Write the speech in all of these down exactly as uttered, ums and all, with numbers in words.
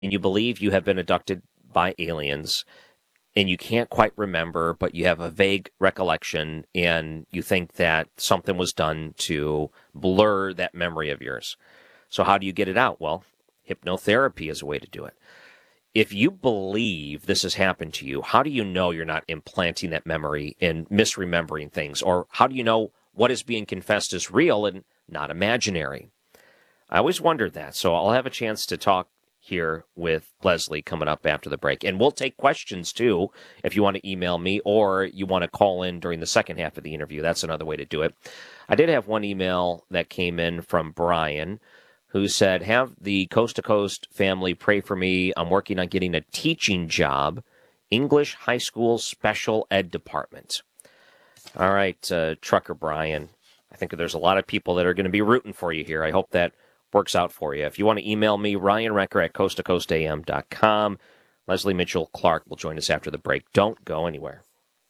and you believe you have been abducted by aliens, and you can't quite remember, but you have a vague recollection, and you think that something was done to blur that memory of yours. So how do you get it out? Well, hypnotherapy is a way to do it. If you believe this has happened to you, how do you know you're not implanting that memory and misremembering things? Or how do you know what is being confessed is real and not imaginary? I always wondered that. So I'll have a chance to talk here with Leslie coming up after the break. And we'll take questions, too, if you want to email me or you want to call in during the second half of the interview. That's another way to do it. I did have one email that came in from Brian, who said, have the Coast to Coast family pray for me. I'm working on getting a teaching job, English high school special ed department. All right, uh, Trucker Brian, I think there's a lot of people that are going to be rooting for you here. I hope that works out for you. If you want to email me, Ryan Wrecker at coast to coast a m dot com. Leslie Mitchell Clark will join us after the break. Don't go anywhere.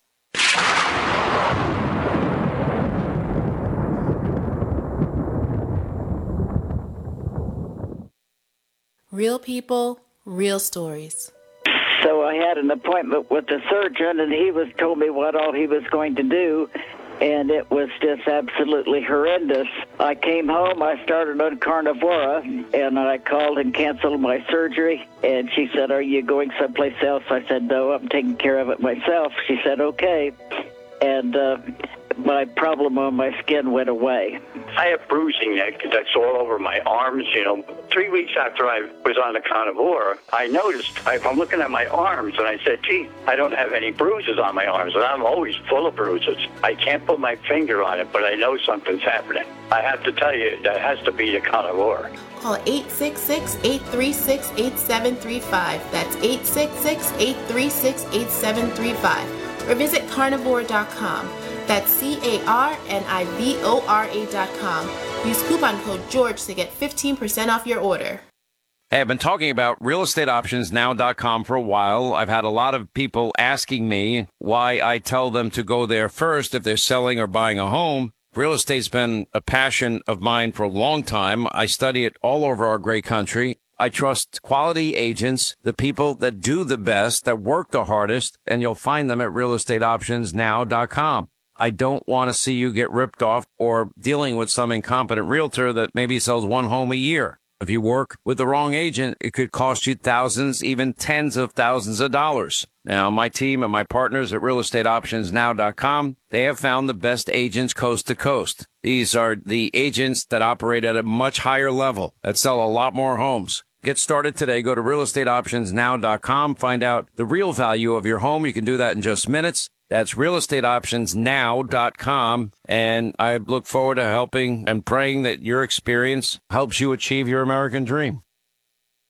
Real people, real stories. So I had an appointment with the surgeon, and he was told me what all he was going to do, and it was just absolutely horrendous. I came home, I started on Carnivora, and I called and canceled my surgery, and she said, are you going someplace else? I said, no, I'm taking care of it myself. She said, okay, and uh, my problem on my skin went away. I have bruising that, that's all over my arms, you know. Three weeks after I was on the Carnivora, I noticed, I, I'm looking at my arms, and I said, gee, I don't have any bruises on my arms, and I'm always full of bruises. I can't put my finger on it, but I know something's happening. I have to tell you, that has to be the Carnivora. Call eight six six, eight three six, eight seven three five. That's eight six six, eight three six, eight seven three five. Or visit carnivore dot com. That's C A R N I V O R A dot com. Use coupon code George to get fifteen percent off your order. Hey, I've been talking about real estate options now dot com for a while. I've had a lot of people asking me why I tell them to go there first if they're selling or buying a home. Real estate's been a passion of mine for a long time. I study it all over our great country. I trust quality agents, the people that do the best, that work the hardest, and you'll find them at real estate options now dot com. I don't want to see you get ripped off or dealing with some incompetent realtor that maybe sells one home a year. If you work with the wrong agent, it could cost you thousands, even tens of thousands of dollars. Now, my team and my partners at real estate options now dot com, they have found the best agents coast to coast. These are the agents that operate at a much higher level, that sell a lot more homes. Get started today. Go to real estate options now dot com. Find out the real value of your home. You can do that in just minutes. That's real estate options now dot com. And I look forward to helping and praying that your experience helps you achieve your American dream.